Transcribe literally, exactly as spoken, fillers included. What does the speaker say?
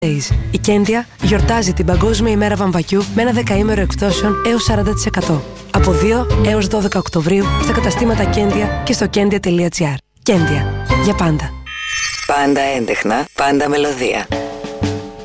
Η Κέντια γιορτάζει την Παγκόσμια ημέρα βαμβακιού με ένα δεκαήμερο εκπτώσεων έως σαράντα τοις εκατό. Από δύο έως δώδεκα Οκτωβρίου στα καταστήματα Κέντια και στο κέντια τελεία τζι άρ. Κέντια. Για πάντα. Πάντα έντεχνα, πάντα μελωδία.